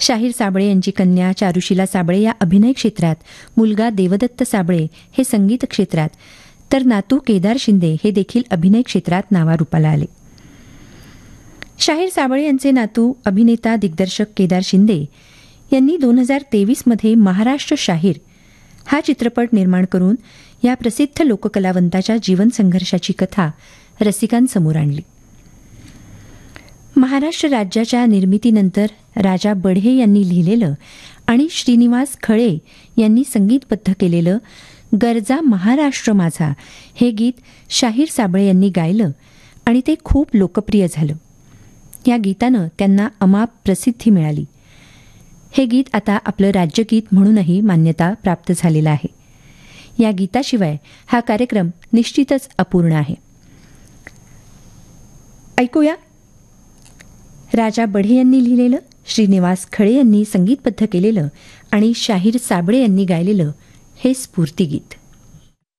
शाहीर साबळे यांची कन्या चारुशिला साबळे या अभिनय क्षेत्रात, मुलगा देवदत्त साबळे हे संगीत क्षेत्रात, तर नातू केदार शिंदे हे देखील अभिनय क्षेत्रात नावारूपाला आले. शाहीर साबळे यांचे नातू अभिनेता दिग्दर्शक केदार शिंदे यांनी 2023 मध्ये महाराष्ट्र शाहीर हा चित्रपट निर्माण करून या प्रसिद्ध लोककलावंताच्या जीवन संघर्षाची कथा रसिकांसमोर आणली. महाराष्ट्र राज्याच्या निर्मितीनंतर राजा बढे यांनी लिहिलेलं आणि श्रीनिवास खळे यांनी संगीतबद्ध केलेलं गरजा महाराष्ट्र माझा हे गीत शाहीर साबळे यांनी गायलं आणि ते खूप लोकप्रिय झालं. या गीतानं त्यांना अमाप प्रसिद्धी मिळाली. हे गीत आता आपलं राज्यगीत म्हणूनही मान्यता प्राप्त झालेलं आहे. या गीताशिवाय हा कार्यक्रम निश्चितच अपूर्ण आहे. ऐकूया राजा बढे यांनी लिहिलेलं, श्रीनिवास खळे यांनी संगीतबद्ध केलेलं आणि शाहीर साबळे यांनी गायलेलं हे स्फूर्तिगीत.